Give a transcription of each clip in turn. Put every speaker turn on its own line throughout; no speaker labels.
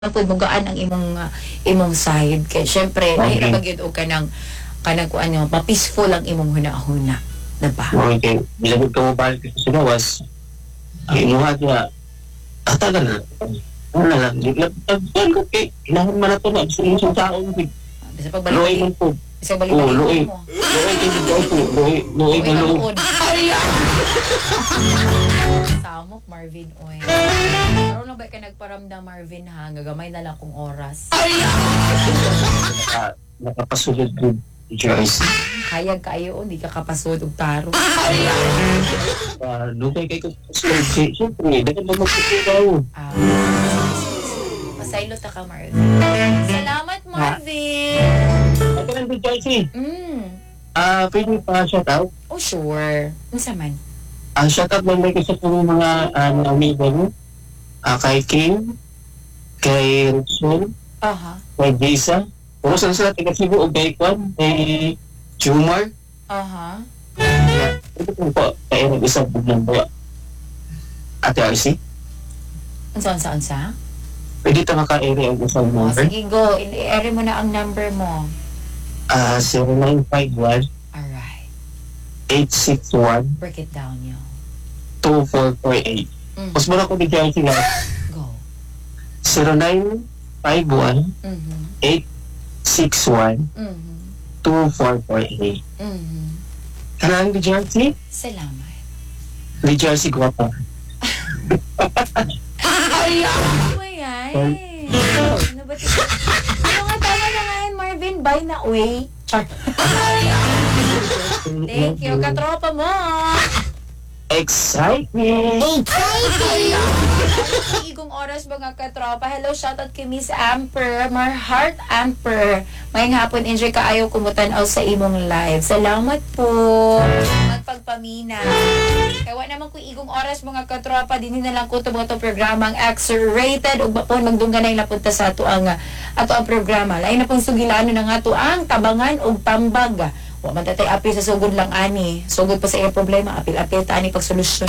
pud mo gaan ang imong side kay syempre
Okay.
mahirap gyud og kanang kuan nyo pa-peaceful ang imong hunahuna, diba?
Okay, bilagod ka mo balik sa sinawas. Ang imuha niya, tagal na. Wala lang, naglagbag ko kay, kailangan man na ito na, gusto mo sa taong,
Bisa
luoy
pagbalik
man po.
bisa balik
Oo, luoy.
mo.
Luoy kayo dito po, luoy ka luoy.
Luoy. Samok Marvin oy. Karon na ba ka nagparamdam Marvin ha, gagamay na lang kong oras.
Nakapasulod good, Joyce.
Hayag kaayo di ka kapasod og taro.
Lugay kayo kapasulod. Siyempre, dapat mo magpapagaw.
Pasaylo ta ka Marvin. Salamat Marvin.
Ito lang din, Joyce. Pwede pa shout out?
Oh sure. Unsa man?
Shout out lang ko sa mga amigo mo. Kay Kim, kay Rutsul,
Aha.
kay Jason. Kung saan sila taga Cebu o kay Kwan, kay Jumar.
Aha.
Ito po po, kaya nag-isang buglang ba? Ate RC,
Unsa?
pwede ito maka-area ang isang
Oh,
number.
sige go. I-ere mo na ang number mo.
0951
Alright.
861
Break it down yo.
2448. Mas muna ko bigyan sila
Go.
0951 861 2448. Kanang di Jersey?
Salamat.
Di Jersey Guapa.
Ano ba yan? Ano ba ito? Ano nga tama na nga yan, Marvin? Bye na, uy. Char. Thank you, katropa mo.
Exciting!
Igong oras mga katropa. Hello, shoutout kay Miss Amper. My heart Amper. Mayang hapon, enjoy ka ayaw kumutan-aw sa imong live. Salamat po. Magpagpamina. Kaya naman ko igong oras mga katropa. Dini na lang ko ito mga programang X-rated. Ug po magdungganay na punta sa ato ang programa. Lain na pong sugilano na nga ito ang tabangan o pambag. Wa man tatay apil sa sugod lang ani. Sugod pa sa iyang problema, apil-apil ta ani pagsolusyon.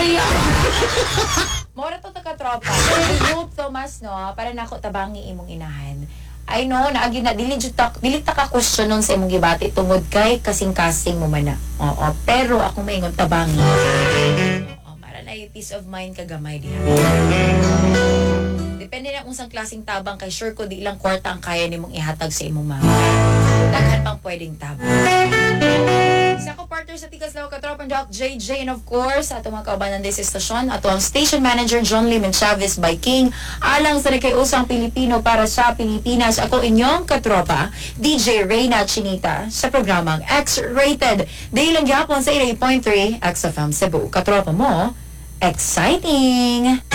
Mora to katropa. Group Thomas no, para nako tabangi imong inahan. I know naagi na dili ta ka question nun sa imong gibati tungod kay kasing-kasing mo man na. Oo, pero ako maingon tabangi. Oo, para na yung peace of mind kagamay diha. Depende na kung saan klaseng tabang kay sure ko di lang kwarta ang kaya nimong ihatag sa imong mama. Daghan pang pwedeng tabang. Sa ko partner sa Tigas Lawa Katropang Doc JJ and of course ato mga kaubanan sa estasyon ato ang station manager John Lim Chavez by King alang sa nakiusang Pilipino para sa Pilipinas. Ako inyong katropa DJ Reyna Chinita sa programang X-Rated. Dahil lang yapon sa 88.3 XFM Cebu. Katropa mo, exciting!